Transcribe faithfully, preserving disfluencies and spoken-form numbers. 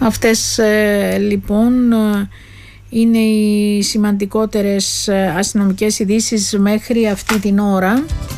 Αυτές ε, λοιπόν ε, είναι οι σημαντικότερες αστυνομικές ειδήσεις μέχρι αυτή την ώρα.